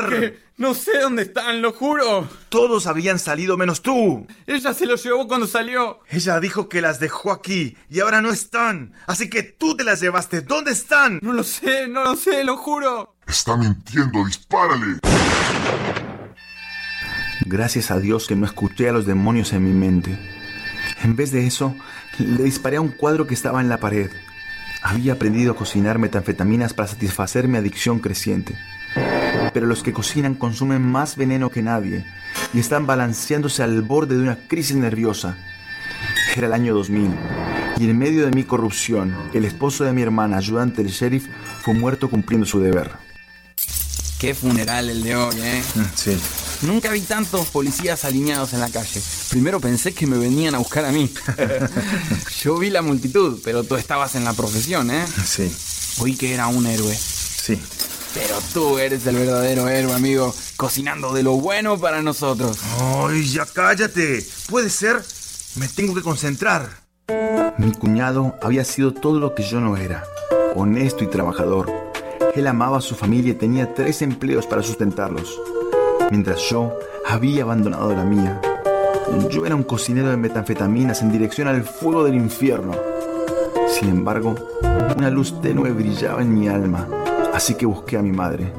¿Qué? No sé dónde están, lo juro. Todos habían salido menos tú. Ella se los llevó cuando salió. Ella dijo que las dejó aquí y ahora no están. Así que tú te las llevaste. ¿Dónde están? No lo sé, lo juro. Está mintiendo, dispárale. Gracias a Dios que no escuché a los demonios en mi mente. En vez de eso, le disparé a un cuadro que estaba en la pared. Había aprendido a cocinar metanfetaminas para satisfacer mi adicción creciente. Pero los que cocinan consumen más veneno que nadie y están balanceándose al borde de una crisis nerviosa. Era el año 2000 y en medio de mi corrupción, el esposo de mi hermana, ayudante del sheriff, fue muerto cumpliendo su deber. Qué funeral el de hoy, ¿eh? Sí. Nunca vi tantos policías alineados en la calle. Primero pensé que me venían a buscar a mí. Yo vi la multitud, pero tú estabas en la profesión, ¿eh? Sí. Oí que era un héroe. Sí. Pero tú eres el verdadero héroe, amigo. Cocinando de lo bueno para nosotros. ¡Ay, ya cállate! ¿Puede ser? Me tengo que concentrar. Mi cuñado había sido todo lo que yo no era. Honesto y trabajador. Él amaba a su familia y tenía 3 empleos para sustentarlos. Mientras yo había abandonado la mía. Yo era un cocinero de metanfetaminas en dirección al fuego del infierno. Sin embargo, una luz tenue brillaba en mi alma. Así que busqué a mi madre.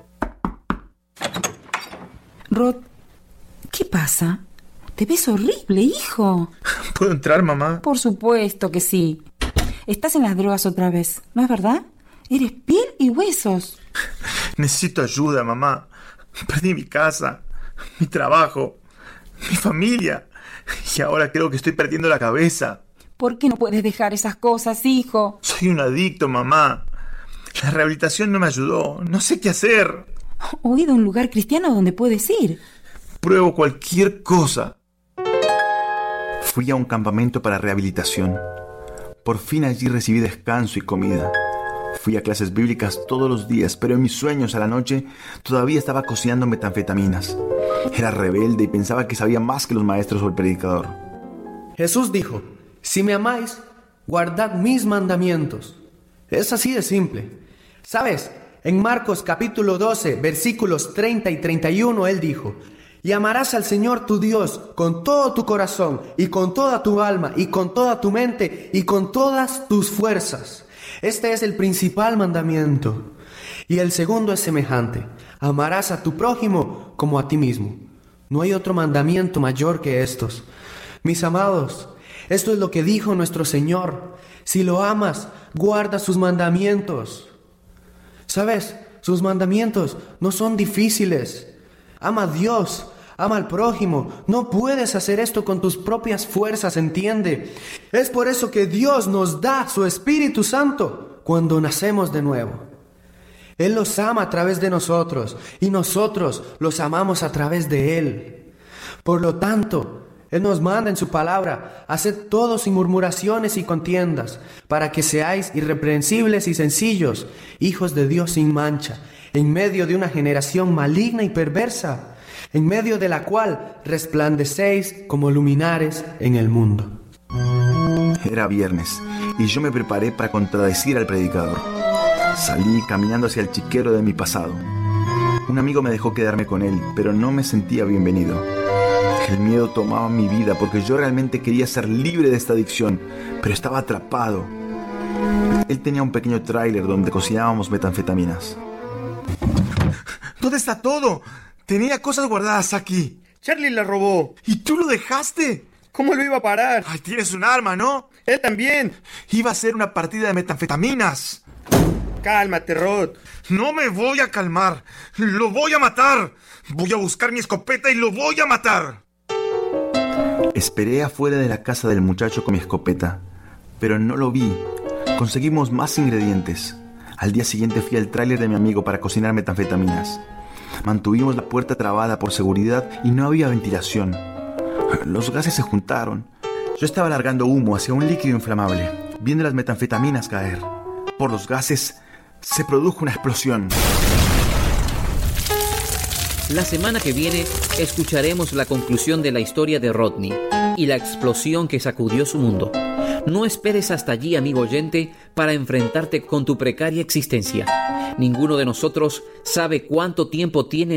Rod, ¿qué pasa? Te ves horrible, hijo. ¿Puedo entrar, mamá? Por supuesto que sí. Estás en las drogas otra vez, ¿no es verdad? Eres piel y huesos. Necesito ayuda, mamá. Perdí mi casa, mi trabajo, mi familia. Y ahora creo que estoy perdiendo la cabeza. ¿Por qué no puedes dejar esas cosas, hijo? Soy un adicto, mamá. La rehabilitación no me ayudó. No sé qué hacer. Oí de un lugar cristiano donde puedes ir. Pruebo cualquier cosa. Fui a un campamento para rehabilitación. Por fin allí recibí descanso y comida. Fui a clases bíblicas todos los días, pero en mis sueños a la noche todavía estaba cocinando metanfetaminas. Era rebelde y pensaba que sabía más que los maestros o el predicador. Jesús dijo: si me amáis, guardad mis mandamientos. Es así de simple. ¿Sabes? En Marcos capítulo 12, versículos 30 y 31, Él dijo: y amarás al Señor tu Dios con todo tu corazón, y con toda tu alma, y con toda tu mente, y con todas tus fuerzas. Este es el principal mandamiento. Y el segundo es semejante: amarás a tu prójimo como a ti mismo. No hay otro mandamiento mayor que estos. Mis amados, esto es lo que dijo nuestro Señor: si lo amas, guarda sus mandamientos. ¿Sabes? Sus mandamientos no son difíciles. Ama a Dios, ama al prójimo. No puedes hacer esto con tus propias fuerzas, ¿entiende? Es por eso que Dios nos da su Espíritu Santo cuando nacemos de nuevo. Él los ama a través de nosotros y nosotros los amamos a través de Él. Por lo tanto, Él nos manda en su palabra: haced todo sin murmuraciones y contiendas, para que seáis irreprensibles y sencillos, hijos de Dios sin mancha, en medio de una generación maligna y perversa, en medio de la cual resplandecéis como luminares en el mundo. Era viernes y yo me preparé para contradecir al predicador. Salí caminando hacia el chiquero de mi pasado. Un amigo me dejó quedarme con él, pero no me sentía bienvenido. El miedo tomaba mi vida porque yo realmente quería ser libre de esta adicción, pero estaba atrapado. Él tenía un pequeño tráiler donde cocinábamos metanfetaminas. ¿Dónde está todo? Tenía cosas guardadas aquí. Charlie la robó. ¿Y tú lo dejaste? ¿Cómo lo iba a parar? Ay, tienes un arma, ¿no? Él también. Iba a ser una partida de metanfetaminas. Cálmate, Rod. No me voy a calmar. Lo voy a matar. Voy a buscar mi escopeta y lo voy a matar. Esperé afuera de la casa del muchacho con mi escopeta, pero no lo vi. Conseguimos más ingredientes. Al día siguiente fui al tráiler de mi amigo para cocinar metanfetaminas. Mantuvimos la puerta trabada por seguridad y no había ventilación. Los gases se juntaron. Yo estaba largando humo hacia un líquido inflamable, viendo las metanfetaminas caer. Por los gases se produjo una explosión. La semana que viene escucharemos la conclusión de la historia de Rodney y la explosión que sacudió su mundo. No esperes hasta allí, amigo oyente, para enfrentarte con tu precaria existencia. Ninguno de nosotros sabe cuánto tiempo tiene